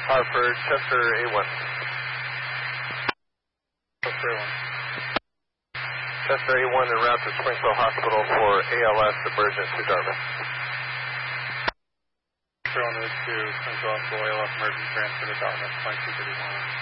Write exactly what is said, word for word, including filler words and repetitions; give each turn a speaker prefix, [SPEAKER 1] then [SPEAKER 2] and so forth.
[SPEAKER 1] Hartford, Chester A one.
[SPEAKER 2] Chester A one.
[SPEAKER 1] Chester A one en route to Springfield Hospital for A L S emergency Dartmouth.
[SPEAKER 2] Chester A one to Springfield Hospital, A L S emergency transfer to Dartmouth, twenty-two thirty-one.